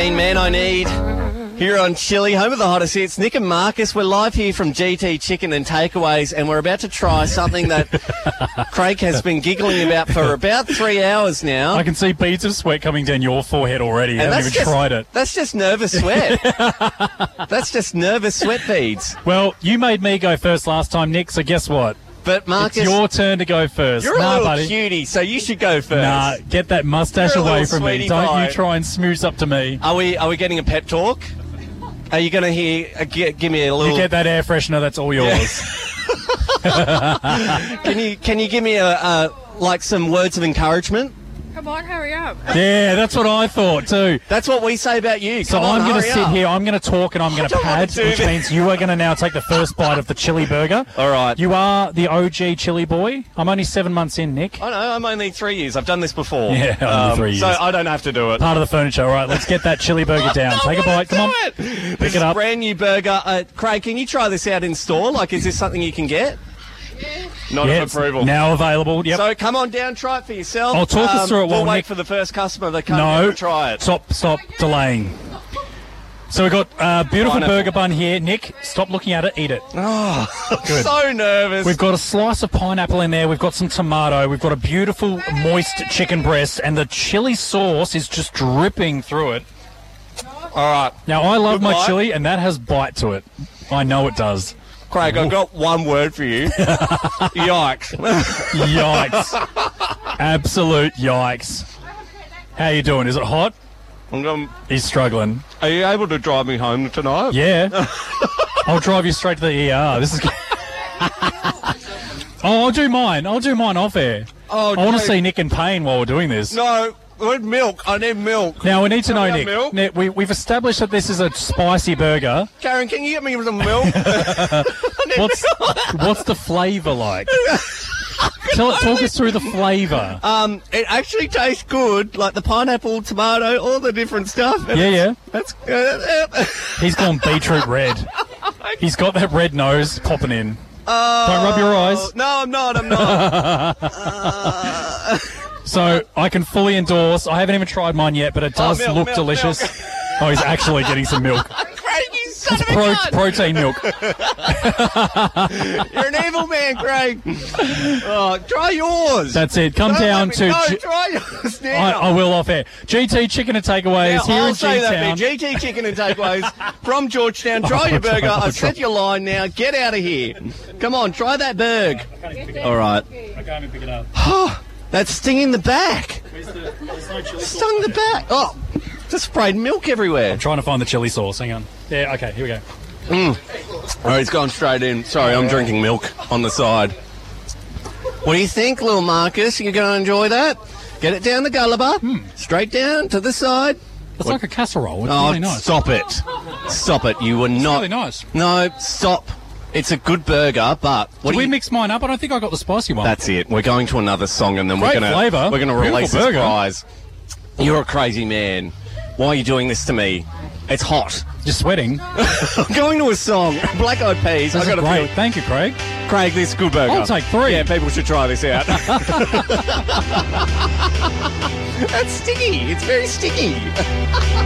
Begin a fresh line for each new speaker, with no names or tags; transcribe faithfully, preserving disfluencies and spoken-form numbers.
Main Man I Need. Here on Chili, home of the hottest hits. Nick and Marcus, we're live here from G T Chicken and Takeaways, and we're about to try something that Craig has been giggling about for about three hours now.
I can see beads of sweat coming down your forehead already. I haven't even
just,
tried it.
That's just nervous sweat. That's just nervous sweat beads.
Well, you made me go first last time, Nick, so guess what?
But Marcus,
it's your turn to go first.
You're
nah,
a little
buddy.
cutie, so you should go first.
Nah, get that mustache
You're a
away
little
from me.
sweetie
Don't
pie.
you try and smooze up to me.
Are we Are we getting a pep talk? Are you going to hear? Uh, g- give me a little.
You get that air freshener. That's all yours.
can you Can you give me a, a like some words of encouragement?
Come on, hurry up.
Yeah, that's what I thought too.
That's what we say about you.
So
Come on,
I'm going to
hurry
sit
up.
here, I'm going to talk, and I'm going to
don't wanna
pad,
do
which
this.
means you are going to now take the first bite of the chili burger.
All right.
You are the O G chili boy. I'm only seven months in, Nick.
I know, I'm only three years. I've done this before.
Yeah, only three years.
So I don't have to do it.
Part of the furniture. All right, let's get that chili burger down.
I
Take a
wanna
bite. Come on.
do it.
Pick
This
it
is
up.
a brand new burger. Uh, Craig, can you try this out in store? Like, is this something you can get? Not
Yeah,
of
it's
approval.
now available. Yep.
So come on down, try it for yourself.
I'll talk us
Um,
through it
We'll
while
wait
Nick-
for the first customer that comes
no.
and try it.
Stop, stop delaying. So we've got a beautiful
Pineapple.
burger bun here. Nick, stop looking at it. Eat it.
Oh,
Good.
so nervous.
We've got a slice of pineapple in there. We've got some tomato. We've got a beautiful moist chicken breast. And the chili sauce is just dripping through it.
All right.
Now, I love
Good
my
bite.
chili, and that has bite to it. I know it does.
Craig, I've got one word for you. Yikes.
Yikes. Absolute yikes. How you doing? Is it hot?
I'm going,
He's struggling.
are you able to drive me home tonight?
Yeah. I'll drive you straight to the E R. This is. Oh, I'll do mine. I'll do mine off air.
Oh,
I want to
dude.
see Nick in pain while we're doing this.
No, I need milk. I need milk.
Now, we need to
Can I
know,
have
Nick.
milk?
Nick we, we've established that this is a spicy burger.
Karen, can you get me some milk?
What's what's the flavour like? Tell it, talk us through the flavour.
Um, it actually tastes good, like the pineapple, tomato, all the different stuff. And
Yeah, yeah.
That's uh,
He's gone beetroot red. He's got that red nose popping in.
uh,
Don't rub your eyes.
No, I'm not. I'm not. uh,
So I can fully endorse. I haven't even tried mine yet, but it does
Oh, milk,
look
milk,
delicious.
milk.
Oh, he's actually getting some milk.
Craig, you son
It's
of a
pro-
gun.
protein milk.
You're an evil man, Craig. Oh, try yours.
That's it. Come
Don't
down
let me-
to.
No,
G-
try yours now.
I, I will off air. G T Chicken and Takeaways
Now,
here
I'll
in
say that
G-Town.
bit. G T Chicken and Takeaways from Georgetown. Try
Oh,
your burger.
I'll
I've
try.
set your line now. Get out of here. Come on, try that burg. All right.
I can't even pick it up.
That's sting in the back. Stung the back. Oh, just sprayed milk everywhere.
I'm trying to find the chili sauce. Hang on. Yeah, okay, here we go.
Oh, he's gone straight in. Sorry, I'm drinking milk on the side. What do you think, little Marcus? You going to enjoy that? Get it down the gulliver. Straight down to the side.
It's like a casserole. It's
Oh,
really nice.
stop it. Stop it. You were not.
Really nice.
No, stop. It's a good burger, but what
Did
do
we
you...
mix mine up? I don't think I got the spicy one.
That's it. We're going to another song, and then
Great
we're going to
flavour.
we're going to
Beautiful
release this
burger.
prize. You're a crazy man. Why are you doing this to me? It's hot.
You're sweating.
I'm going to a song. Black Eyed Peas.
This
I
is
got to
great.
feel.
Thank you, Craig.
Craig, this is a good burger.
I'll take three.
Yeah, people should try this out. That's sticky. It's very sticky.